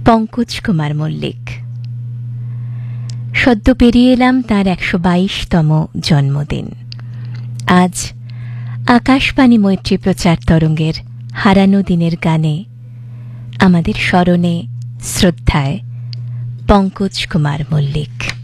পঙ্কজ কুমার মল্লিক। সদ্য পেরিয়ে এলাম তার ১২২তম জন্মদিন। আজ আকাশবাণী মৈত্রী প্রচার তরঙ্গের হারানো দিনের গানে আমাদের স্মরণে শ্রদ্ধায় পঙ্কজ কুমার মল্লিক।